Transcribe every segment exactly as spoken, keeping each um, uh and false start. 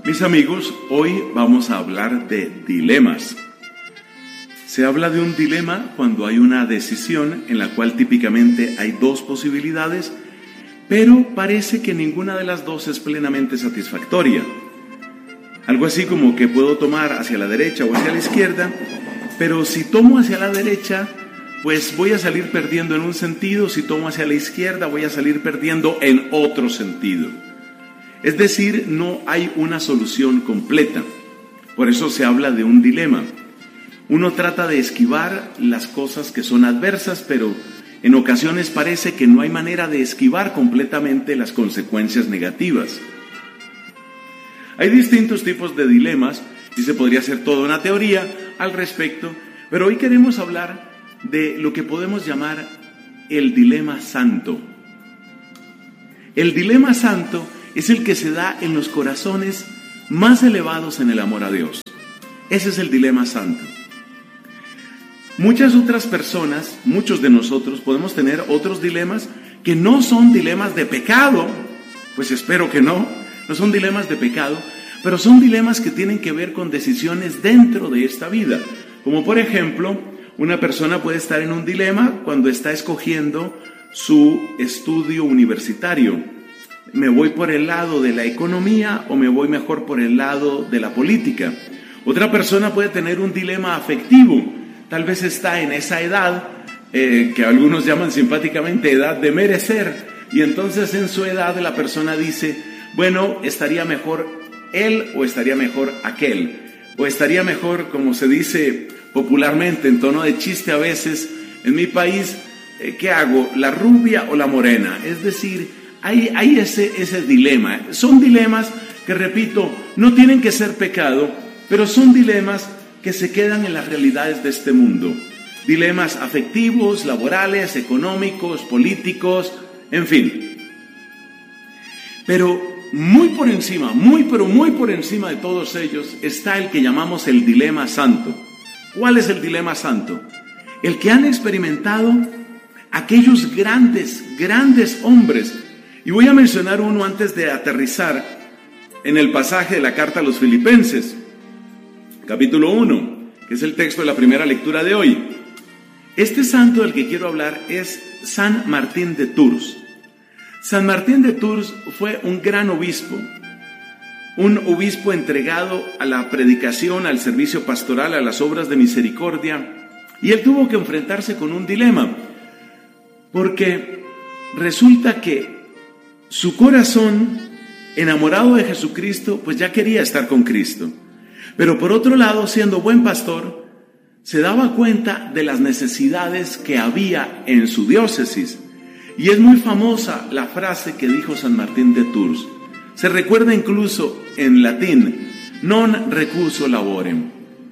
Mis amigos, hoy vamos a hablar de dilemas. Se habla de un dilema cuando hay una decisión en la cual típicamente hay dos posibilidades, pero parece que ninguna de las dos es plenamente satisfactoria. Algo así como que puedo tomar hacia la derecha o hacia la izquierda, pero si tomo hacia la derecha, pues voy a salir perdiendo en un sentido, si tomo hacia la izquierda voy a salir perdiendo en otro sentido. Es decir, no hay una solución completa. Por eso se habla de un dilema. Uno trata de esquivar las cosas que son adversas, pero en ocasiones parece que no hay manera de esquivar completamente las consecuencias negativas. Hay distintos tipos de dilemas y se podría hacer toda una teoría al respecto, pero hoy queremos hablar de lo que podemos llamar el dilema santo. El dilema santo es el que se da en los corazones más elevados en el amor a Dios. Ese es el dilema santo. Muchas otras personas, muchos de nosotros, podemos tener otros dilemas que no son dilemas de pecado, pues espero que no, no son dilemas de pecado, pero son dilemas que tienen que ver con decisiones dentro de esta vida. Como por ejemplo, una persona puede estar en un dilema cuando está escogiendo su estudio universitario. ¿Me voy por el lado de la economía o me voy mejor por el lado de la política? Otra persona puede tener un dilema afectivo. Tal vez está en esa edad eh, que algunos llaman simpáticamente edad de merecer, y entonces en su edad la persona dice, bueno, estaría mejor él o estaría mejor aquel, o estaría mejor, como se dice popularmente en tono de chiste a veces en mi país, eh, ¿qué hago? ¿La rubia o la morena? Es decir, hay, hay ese, ese dilema. Son dilemas que, repito, no tienen que ser pecado, pero son dilemas que se quedan en las realidades de este mundo. Dilemas afectivos, laborales, económicos, políticos, en fin. Pero muy por encima, muy pero muy por encima de todos ellos está el que llamamos el dilema santo. ¿Cuál es el dilema santo? El que han experimentado aquellos grandes, grandes hombres. Y voy a mencionar uno antes de aterrizar en el pasaje de la carta a los Filipenses, capítulo uno, que es el texto de la primera lectura de hoy. Este santo del que quiero hablar es San Martín de Tours. San Martín de Tours fue un gran obispo, un obispo entregado a la predicación, al servicio pastoral, a las obras de misericordia, y él tuvo que enfrentarse con un dilema, porque resulta que su corazón, enamorado de Jesucristo, pues ya quería estar con Cristo. Pero por otro lado, siendo buen pastor, se daba cuenta de las necesidades que había en su diócesis. Y es muy famosa la frase que dijo San Martín de Tours. Se recuerda incluso en latín, non recuso laborem.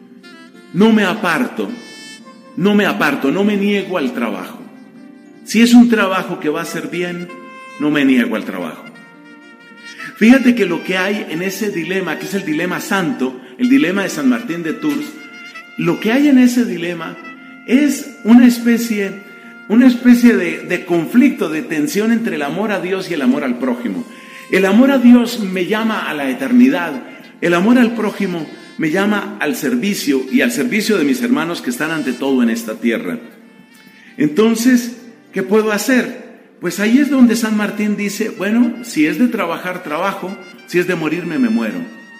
No me aparto, no me aparto, no me niego al trabajo. Si es un trabajo que va a hacer bien, no me niego al trabajo. Fíjate que lo que hay en ese dilema, que es el dilema santo, el dilema de San Martín de Tours, lo que hay en ese dilema es una especie, una especie de, de conflicto, de tensión entre el amor a Dios y el amor al prójimo. El amor a Dios me llama a la eternidad, el amor al prójimo me llama al servicio y al servicio de mis hermanos que están ante todo en esta tierra. Entonces, ¿qué puedo hacer? Pues ahí es donde San Martín dice, bueno, si es de trabajar, trabajo, si es de morirme, me muero.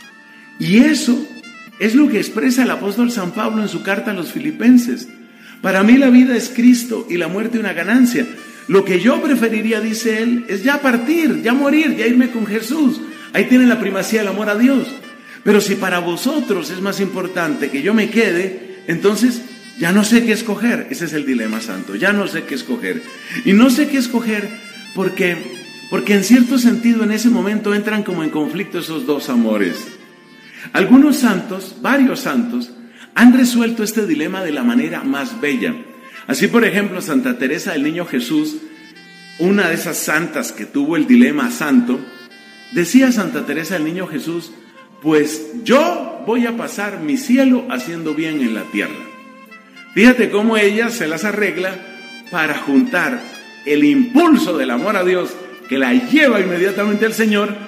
Y eso es lo que expresa el apóstol San Pablo en su carta a los Filipenses. Para mí la vida es Cristo y la muerte una ganancia. Lo que yo preferiría, dice él, es ya partir, ya morir, ya irme con Jesús. Ahí tiene la primacía del amor a Dios. Pero si para vosotros es más importante que yo me quede, entonces ya no sé qué escoger. Ese es el dilema santo, ya no sé qué escoger. Y no sé qué escoger porque, porque en cierto sentido en ese momento entran como en conflicto esos dos amores. Algunos santos, varios santos, han resuelto este dilema de la manera más bella. Así, por ejemplo, Santa Teresa del Niño Jesús, una de esas santas que tuvo el dilema santo, decía Santa Teresa del Niño Jesús, pues yo voy a pasar mi cielo haciendo bien en la tierra. Fíjate cómo ella se las arregla para juntar el impulso del amor a Dios que la lleva inmediatamente al Señor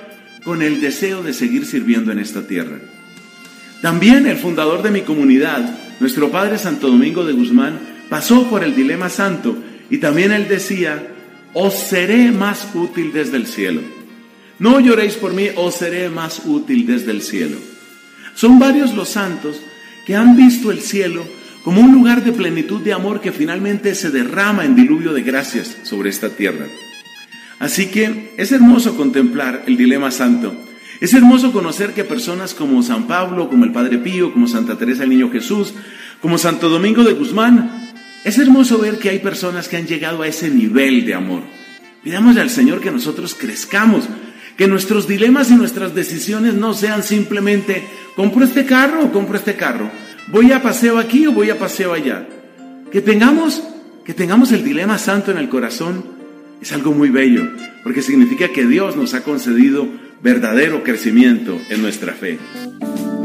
con el deseo de seguir sirviendo en esta tierra. También el fundador de mi comunidad, nuestro padre Santo Domingo de Guzmán, pasó por el dilema santo y también él decía: os seré más útil desde el cielo. No lloréis por mí, os seré más útil desde el cielo. Son varios los santos que han visto el cielo como un lugar de plenitud de amor que finalmente se derrama en diluvio de gracias sobre esta tierra. Así que es hermoso contemplar el dilema santo. Es hermoso conocer que personas como San Pablo, como el Padre Pío, como Santa Teresa del Niño Jesús, como Santo Domingo de Guzmán, es hermoso ver que hay personas que han llegado a ese nivel de amor. Pidámosle al Señor que nosotros crezcamos, que nuestros dilemas y nuestras decisiones no sean simplemente: compro este carro o compro este carro, voy a paseo aquí o voy a paseo allá. Que tengamos, que tengamos el dilema santo en el corazón es algo muy bello, porque significa que Dios nos ha concedido verdadero crecimiento en nuestra fe.